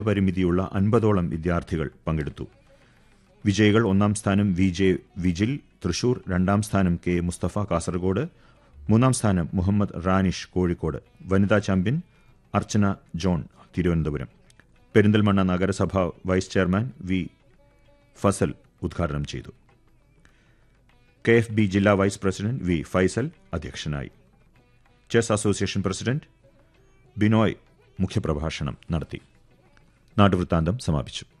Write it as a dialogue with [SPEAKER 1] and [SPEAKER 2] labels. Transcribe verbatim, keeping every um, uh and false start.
[SPEAKER 1] പരിമിതിയുള്ള അൻപതോളം വിദ്യാർത്ഥികൾ പങ്കെടുത്തു. വിജയികൾ ഒന്നാം സ്ഥാനം വി ജെ വിജിൽ തൃശൂർ, രണ്ടാം സ്ഥാനം കെ മുസ്തഫ കാസർഗോഡ്, മൂന്നാം സ്ഥാനം മുഹമ്മദ് റാനിഷ് കോഴിക്കോട്, വനിതാ ചാമ്പ്യൻ അർച്ചന ജോൺ തിരുവനന്തപുരം. പെരിന്തൽമണ്ണ നഗരസഭ വൈസ് ചെയർമാൻ വി ഫസൽ ഉദ്ഘാടനം ചെയ്തു. കെ എഫ് ബി ജില്ലാ വൈസ് പ്രസിഡന്റ് വി ഫൈസൽ അധ്യക്ഷനായി. ചെസ് അസോസിയേഷൻ പ്രസിഡന്റ് ബിനോയ് മുഖ്യപ്രഭാഷണം നടത്തി. നാട്ടുവൃത്താന്തം സമാപിച്ചു.